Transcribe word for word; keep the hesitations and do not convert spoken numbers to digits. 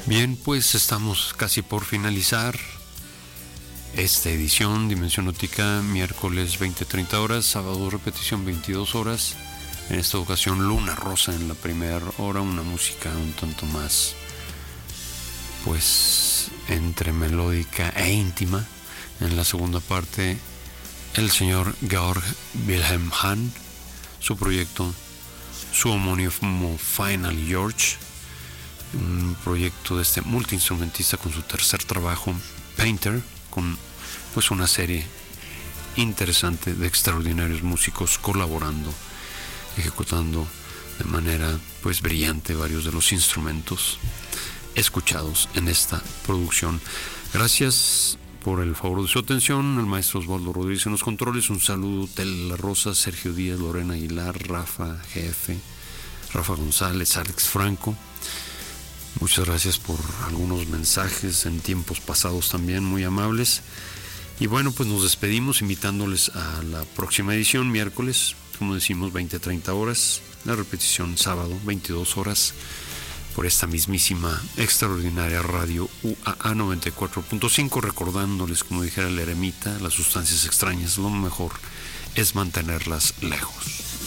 Bien, pues estamos casi por finalizar esta edición Dimensión Óptica, miércoles veinte treinta horas, sábado repetición veintidós horas. En esta ocasión Luna Rosa en la primera hora, una música un tanto más, pues, entre melódica e íntima. En la segunda parte, el señor Georg Wilhelm Hahn, su proyecto, su homónimo Final George, un proyecto de este multiinstrumentista con su tercer trabajo, Painter, con pues una serie interesante de extraordinarios músicos colaborando, ejecutando de manera pues brillante varios de los instrumentos escuchados en esta producción. Gracias por el favor de su atención, el maestro Osvaldo Rodríguez en los controles, un saludo, Tel La Rosa, Sergio Díaz, Lorena Aguilar, Rafa Jefe, Rafa González, Alex Franco. Muchas gracias por algunos mensajes en tiempos pasados también, muy amables. Y bueno, pues nos despedimos invitándoles a la próxima edición, miércoles, como decimos, veinte treinta horas, la repetición sábado, veintidós horas, por esta mismísima extraordinaria radio U A A noventa y cuatro punto cinco, recordándoles, como dijera el eremita, las sustancias extrañas, lo mejor es mantenerlas lejos.